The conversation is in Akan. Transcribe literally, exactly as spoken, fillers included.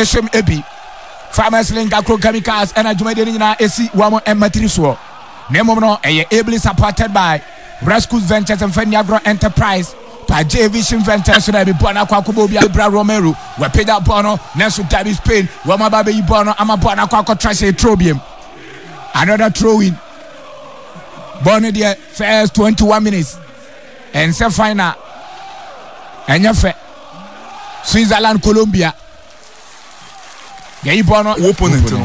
eshem ebi Farmers Link Agro Chemicals and Ajumede Nina Esi Wamo and Matriso. Nemo no a ably supported by Rescue Ventures and Feni Agro Enterprise by J Vision Ventures and Bona Kwakubobia Bra Romero, where Peda Bono, Nelson Davis Spain, Wama Baby Bono, Amabona Kwako Trash Trobium. Another throw in. Bono dear first twenty-one minutes. And se final. And your Switzerland, Colombia. Yeah, you born open